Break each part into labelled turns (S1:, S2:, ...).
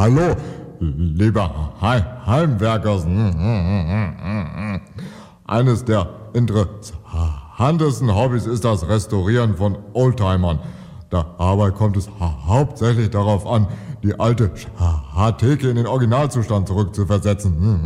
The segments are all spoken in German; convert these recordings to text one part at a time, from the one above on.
S1: Hallo, lieber Heimwerkers. Eines der interessantesten Hobbys ist das Restaurieren von Oldtimern. Dabei kommt es hauptsächlich darauf an, die alte Theke in den Originalzustand zurückzuversetzen.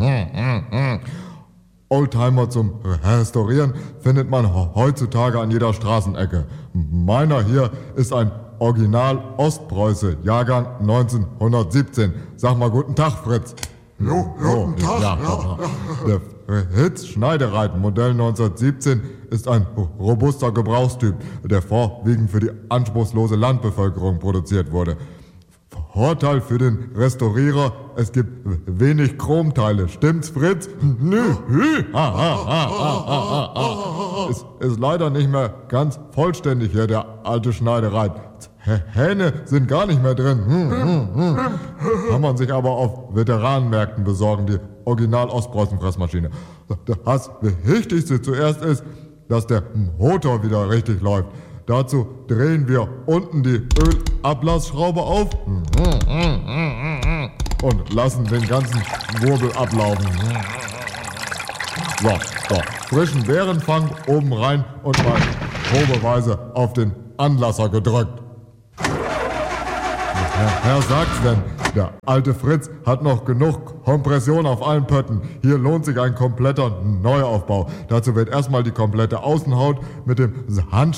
S1: Oldtimer zum Restaurieren findet man heutzutage an jeder Straßenecke. Meiner hier ist ein Original Ostpreuße, Jahrgang 1917. Sag mal guten Tag, Fritz.
S2: Guten Tag.
S1: Ja. Der Fritz Schneidereit Modell 1917 ist ein robuster Gebrauchstyp, der vorwiegend für die anspruchslose Landbevölkerung produziert wurde. Vorteil für den Restaurierer, es gibt wenig Chromteile. Stimmt's, Fritz? Nö. Ist leider nicht mehr ganz vollständig hier, der alte Schneidereit. Hähne sind gar nicht mehr drin. Kann man sich aber auf Veteranenmärkten besorgen, die Original-Ostpreußen-Fressmaschine. Das Wichtigste zuerst ist, dass der Motor wieder richtig läuft. Dazu drehen wir unten die Ölablassschraube auf und lassen den ganzen Wirbel ablaufen. So, frischen Bärenfang oben rein und mal probeweise auf den Anlasser gedrückt. Herr sagt's denn, der alte Fritz hat noch genug Kompression auf allen Pötten. Hier lohnt sich ein kompletter Neuaufbau. Dazu wird erstmal die komplette Außenhaut mit dem Handstand